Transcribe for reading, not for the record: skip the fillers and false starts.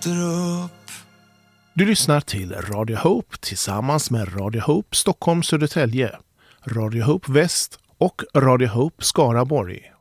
bryter upp. Du lyssnar till Radio Hope tillsammans med Radio Hope Stockholm Södertälje, Radio Hope Väst och Radio Hope Skaraborg.